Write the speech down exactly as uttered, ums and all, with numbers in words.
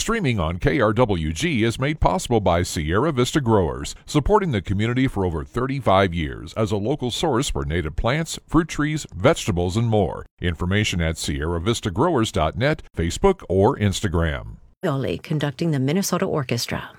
Streaming on K R W G is made possible by Sierra Vista Growers, supporting the community for over thirty-five years as a local source for native plants, fruit trees, vegetables, and more. Information at sierra vista growers dot net, Facebook, or Instagram. Dolly conducting the Minnesota Orchestra.